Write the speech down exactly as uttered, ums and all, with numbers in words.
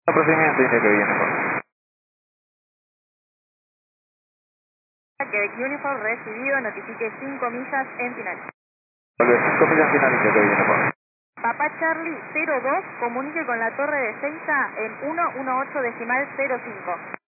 Procedimiento indica que viene por. Quebec Uniform recibido, notifique cinco millas en final. cinco millas final indica que viene por. Papá Charlie cero dos, comunique con la torre de Seiza en ciento dieciocho decimal cero cinco.